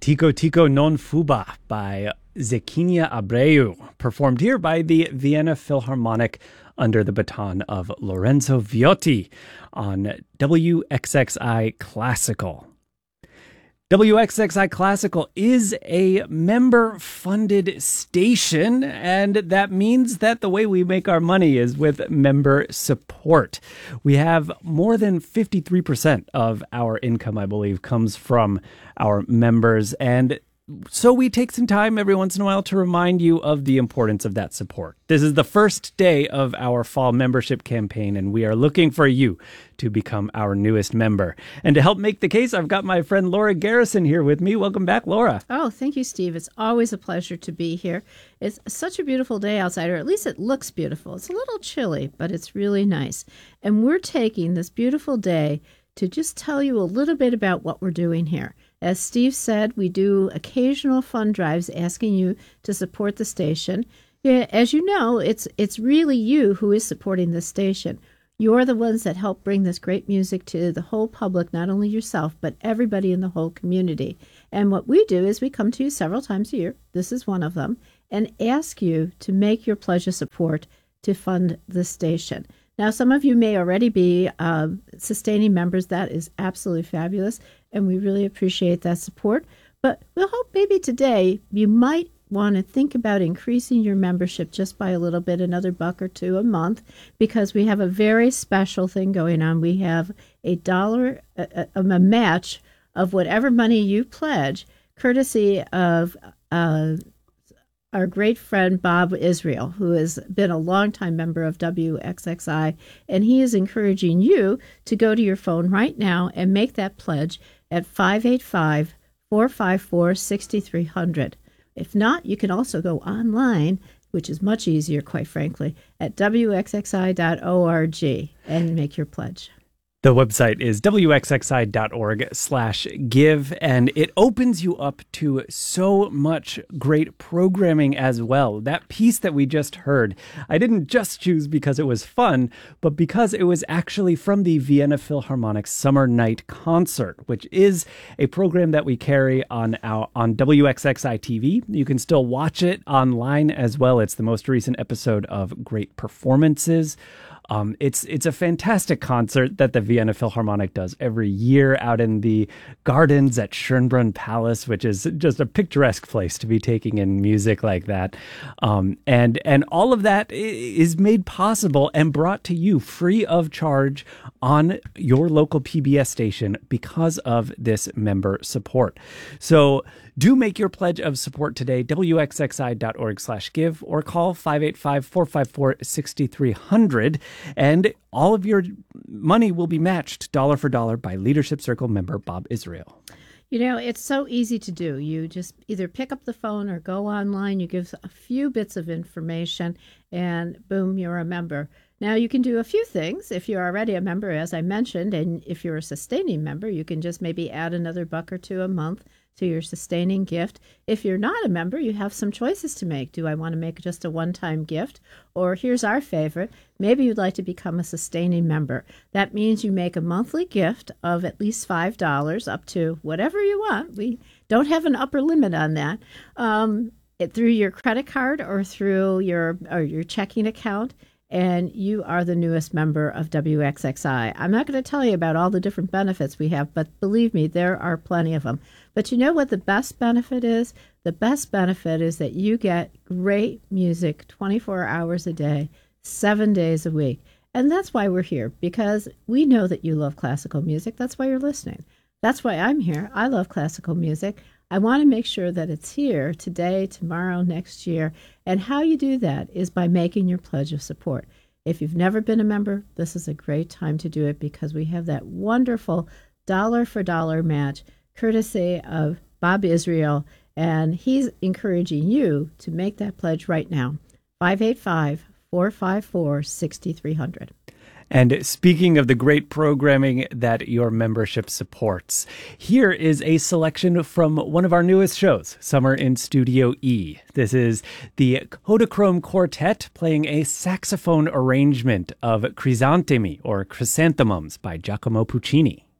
Tico Tico Non Fuba by Zekinia Abreu, performed here by the Vienna Philharmonic under the baton of Lorenzo Viotti on WXXI Classical. WXXI Classical is a member-funded station, and that means that the way we make our money is with member support. We have more than 53% of our income, I believe, comes from our members, and so we take some time every once in a while to remind you of the importance of that support. This is the first day of our fall membership campaign, and we are looking for you to become our newest member. And to help make the case, I've got my friend Laura Garrison here with me. Welcome back, Laura. Oh, thank you, Steve. It's always a pleasure to be here. It's such a beautiful day outside, or at least it looks beautiful. It's a little chilly, but it's really nice. And we're taking this beautiful day to just tell you a little bit about what we're doing here. As Steve said, we do occasional fund drives asking you to support the station. As you know, it's really you who is supporting this station. You're the ones that help bring this great music to the whole public, not only yourself, but everybody in the whole community. And what we do is we come to you several times a year, this is one of them, and ask you to make your pledge of support to fund the station. Now, some of you may already be sustaining members. That is absolutely fabulous, and we really appreciate that support. But we'll hope maybe today you might want to think about increasing your membership just by a little bit, another $1 or $2 a month, because we have a very special thing going on. We have $1 a match of whatever money you pledge, courtesy of our great friend Bob Israel, who has been a longtime member of WXXI, and he is encouraging you to go to your phone right now and make that pledge at 585-454-6300. If not, you can also go online, which is much easier, quite frankly, at wxxi.org and make your pledge. The website is wxxi.org/give, and it opens you up to so much great programming as well. That piece that we just heard, I didn't just choose because it was fun, but because it was actually from the Vienna Philharmonic Summer Night Concert, which is a program that we carry on WXXI TV. You can still watch it online as well. It's the most recent episode of Great Performances. It's a fantastic concert that the Vienna Philharmonic does every year out in the gardens at Schönbrunn Palace, which is just a picturesque place to be taking in music like that. And all of that is made possible and brought to you free of charge on your local PBS station because of this member support. So do make your pledge of support today, wxxi.org/give, or call 585-454-6300, and all of your money will be matched dollar for dollar by Leadership Circle member Bob Israel. You know, it's so easy to do. You just either pick up the phone or go online. You give a few bits of information, and boom, you're a member. Now, you can do a few things if you're already a member, as I mentioned, and if you're a sustaining member, you can just maybe add another $1 or $2 a month to your sustaining gift. If you're not a member, you have some choices to make. Do I want to make just a one-time gift? Or here's our favorite. Maybe you'd like to become a sustaining member. That means you make a monthly gift of at least $5 up to whatever you want. We don't have an upper limit on that. Through your credit card or through your checking account, and you are the newest member of WXXI. I'm not going to tell you about all the different benefits we have, but believe me, there are plenty of them. But you know what the best benefit is? The best benefit is that you get great music 24 hours a day, 7 days a week. And that's why we're here, because we know that you love classical music. That's why you're listening. That's why I'm here. I love classical music. I want to make sure that it's here today, tomorrow, next year. And how you do that is by making your pledge of support. If you've never been a member, this is a great time to do it because we have that wonderful dollar for dollar match courtesy of Bob Israel. And he's encouraging you to make that pledge right now. 585-454-6300. And speaking of the great programming that your membership supports, here is a selection from one of our newest shows, Summer in Studio E. This is the Kodachrome Quartet playing a saxophone arrangement of Chrysanthemi or Chrysanthemums by Giacomo Puccini.